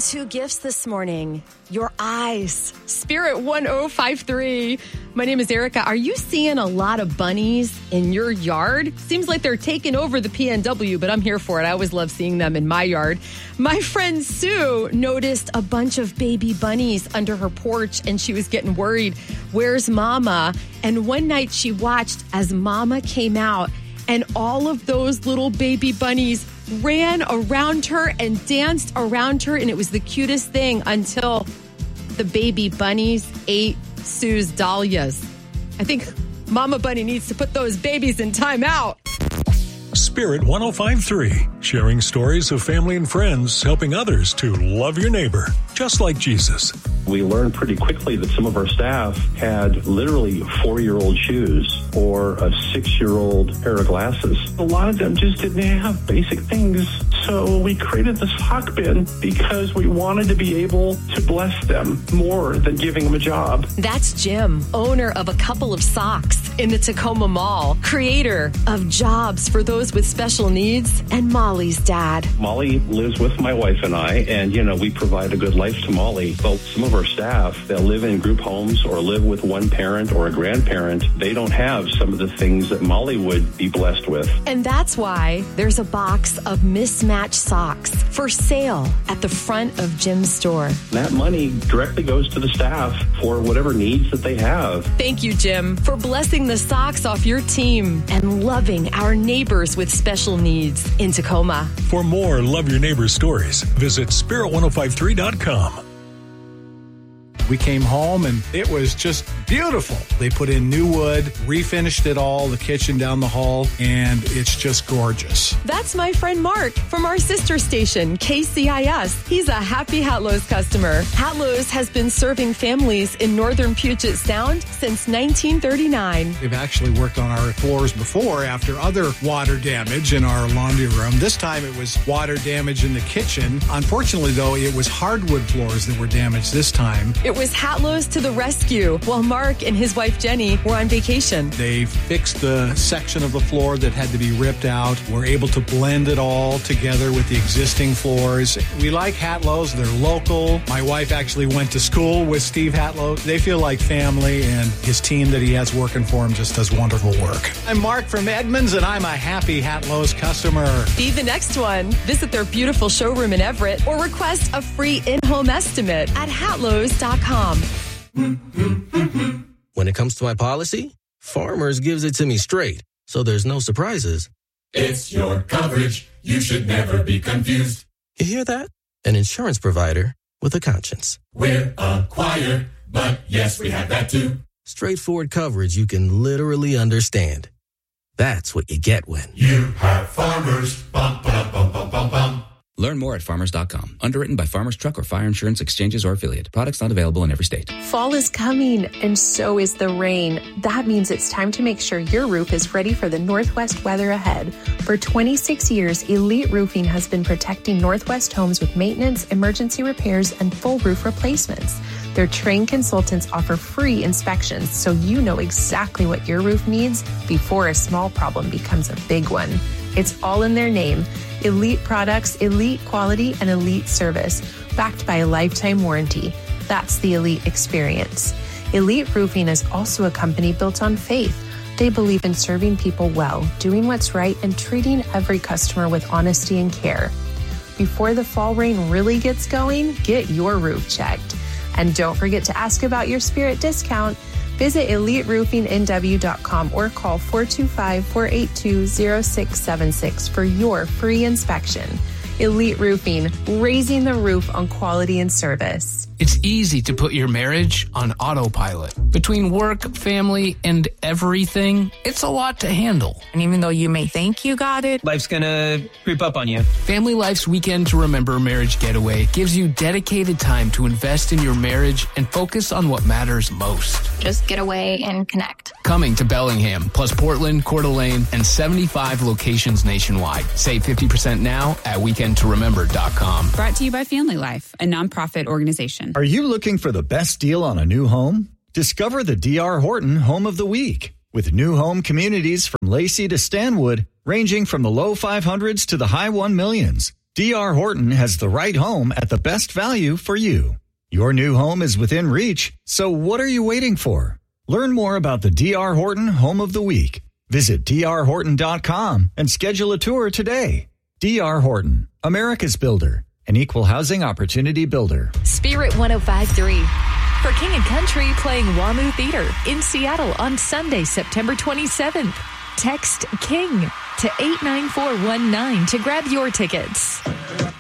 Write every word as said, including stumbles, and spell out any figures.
two gifts this morning. Your eyes. Spirit one oh five three. My name is Erica. Are you seeing a lot of bunnies in your yard? Seems like they're taking over the P N W, but I'm here for it. I always love seeing them in my yard. My friend Sue noticed a bunch of baby bunnies under her porch, and she was getting worried. Where's Mama? And one night she watched as Mama came out, and all of those little baby bunnies ran around her and danced around her, and it was the cutest thing until the baby bunnies ate Sue's dahlias. I think Mama Bunny needs to put those babies in timeout. Spirit one oh five three, sharing stories of family and friends, helping others to love your neighbor, just like Jesus. We learned pretty quickly that some of our staff had literally four-year-old shoes or a six-year-old pair of glasses. A lot of them just didn't have basic things. So we created the sock bin because we wanted to be able to bless them more than giving them a job. That's Jim, owner of a couple of socks in the Tacoma Mall, creator of jobs for those with special needs, and Molly's dad. Molly lives with my wife and I, and, you know, we provide a good life to Molly. But some of our staff that live in group homes or live with one parent or a grandparent, they don't have some of the things that Molly would be blessed with. And that's why there's a box of mismatched socks for sale at the front of Jim's store. That money directly goes to the staff for whatever needs that they have. Thank you, Jim, for blessing the socks off your team and loving our neighbors with special needs in Tacoma. For more Love Your Neighbor stories, visit spirit ten fifty-three dot com. We came home and it was just beautiful. They put in new wood, refinished it all, the kitchen down the hall, and it's just gorgeous. That's my friend Mark from our sister station, K C I S. He's a happy Hatlo's customer. Hatlo's has been serving families in northern Puget Sound since nineteen thirty-nine. They've actually worked on our floors before after other water damage in our laundry room. This time it was water damage in the kitchen. Unfortunately, though, it was hardwood floors that were damaged this time. It was Hatlo's to the rescue while Mark and his wife Jenny were on vacation. They fixed the section of the floor that had to be ripped out. We're able to blend it all together with the existing floors. We like Hatlo's. They're local. My wife actually went to school with Steve Hatlo. They feel like family, and his team that he has working for him just does wonderful work. I'm Mark from Edmonds, and I'm a happy Hatlo's customer. Be the next one. Visit their beautiful showroom in Everett or request a free in-home estimate at hatlos dot com. When it comes to my policy, Farmers gives it to me straight, so there's no surprises. It's your coverage. You should never be confused. You hear that? An insurance provider with a conscience. We're a choir, but yes, we have that too. Straightforward coverage you can literally understand. That's what you get when you have Farmers. Bum, bum, bum, bum, bum, bum. Learn more at farmers dot com. Underwritten by Farmers Truck or Fire Insurance Exchanges or Affiliate. Products not available in every state. Fall is coming, and so is the rain. That means it's time to make sure your roof is ready for the Northwest weather ahead. For twenty-six years, Elite Roofing has been protecting Northwest homes with maintenance, emergency repairs, and full roof replacements. Their trained consultants offer free inspections so you know exactly what your roof needs before a small problem becomes a big one. It's all in their name. Elite products, elite quality, and elite service, backed by a lifetime warranty. That's the Elite experience. Elite Roofing is also a company built on faith. They believe in serving people well, doing what's right, and treating every customer with honesty and care. Before the fall rain really gets going, get your roof checked. And don't forget to ask about your Spirit discount. Visit elite roofing n w dot com or call four two five, four eight two, zero six seven six for your free inspection. Elite Roofing, raising the roof on quality and service. It's easy to put your marriage on autopilot. Between work, family, and everything, it's a lot to handle. And even though you may think you got it, life's gonna creep up on you. Family Life's Weekend to Remember Marriage Getaway gives you dedicated time to invest in your marriage and focus on what matters most. Just get away and connect. Coming to Bellingham, plus Portland, Coeur d'Alene, and seventy-five locations nationwide. Save fifty percent now at weekend to remember dot com. Brought to you by Family Life, a nonprofit organization. Are you looking for the best deal on a new home? Discover the D R Horton Home of the Week. With new home communities from Lacey to Stanwood, ranging from the low five hundreds to the high one millions. D R. Horton has the right home at the best value for you. Your new home is within reach, so what are you waiting for? Learn more about the D R. Horton Home of the Week. Visit D R horton dot com and schedule a tour today. D R. Horton, America's builder, an equal housing opportunity builder. Spirit one oh five point three. For King and Country playing WAMU Theater in Seattle on Sunday, September twenty-seventh. Text KING to eight nine four one nine to grab your tickets.